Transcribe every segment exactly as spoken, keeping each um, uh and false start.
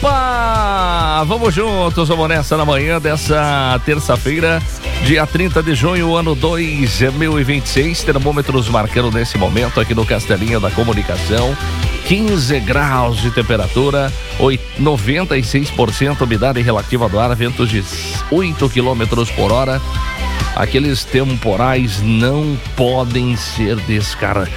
Opa! Vamos juntos, vamos nessa na manhã dessa terça-feira, dia trinta de junho, ano dois mil e vinte e seis. Termômetros marcando nesse momento aqui no Castelinho da Comunicação quinze graus de temperatura, noventa e seis por cento umidade relativa do ar, ventos de oito quilômetros por hora. Aqueles temporais não podem ser descartados.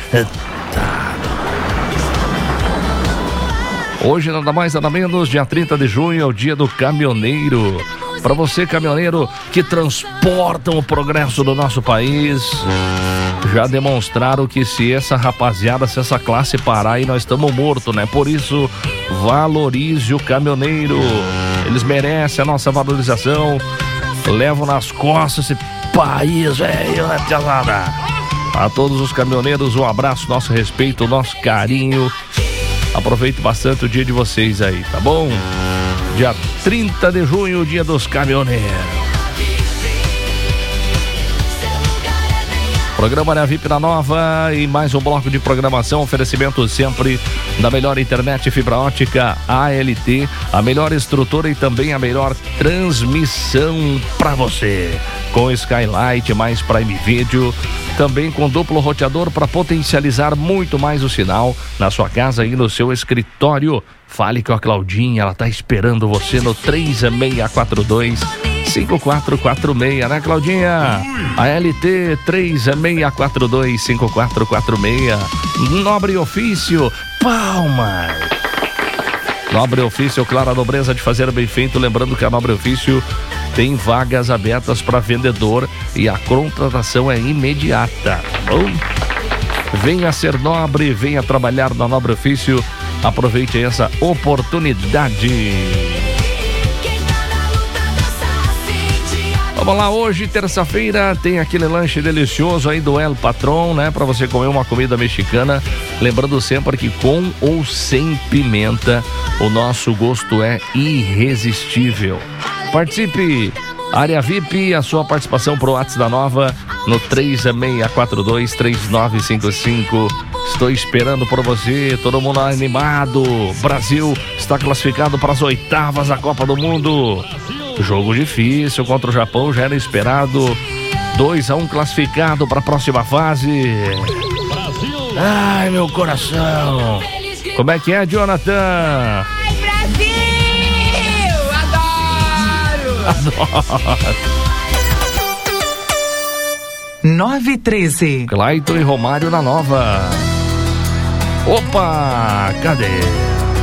Hoje, nada mais, nada menos, dia trinta de junho, é o dia do caminhoneiro. Para você, caminhoneiro, que transportam o progresso do nosso país, já demonstraram que se essa rapaziada, se essa classe parar aí, nós estamos mortos, né? Por isso, valorize o caminhoneiro. Eles merecem a nossa valorização. Levam nas costas esse país, velho, né, pesada? A todos os caminhoneiros, um abraço, nosso respeito, nosso carinho. Aproveite bastante o dia de vocês aí, tá bom? Dia trinta de junho, dia dos caminhoneiros. Programa Área V I P na Nova e mais um bloco de programação, oferecimento sempre da melhor internet fibra ótica A L T, a melhor estrutura e também a melhor transmissão para você. Com Skylight, mais Prime Video, também com duplo roteador para potencializar muito mais o sinal na sua casa e no seu escritório. Fale com a Claudinha, ela tá esperando você no três seis quatro dois, cinco quatro quatro seis, né, Claudinha? A L T três seis quatro dois, cinco quatro quatro seis. Nobre Ofício, Palmas. Nobre Ofício, clara nobreza de fazer bem feito. Lembrando que a Nobre Ofício tem vagas abertas para vendedor e a contratação é imediata. Bom, venha ser nobre, venha trabalhar na Nobre Ofício. Aproveite essa oportunidade. Vamos lá, hoje, terça-feira, tem aquele lanche delicioso aí do El Patrón, né? Para você comer uma comida mexicana. Lembrando sempre que com ou sem pimenta, o nosso gosto é irresistível. Participe, Área V I P, a sua participação pro WhatsApp da Nova no três seis quatro dois, três nove cinco cinco. Estou esperando por você, todo mundo animado. Brasil está classificado para as oitavas da Copa do Mundo. Jogo difícil contra o Japão, já era esperado. dois a um classificado para a próxima fase. Ai, meu coração. Como é que é, Jonathan? Ai, Brasil! Adoro! Adoro. nove e treze. Clayton e Romário na Nova. Opa, cadê?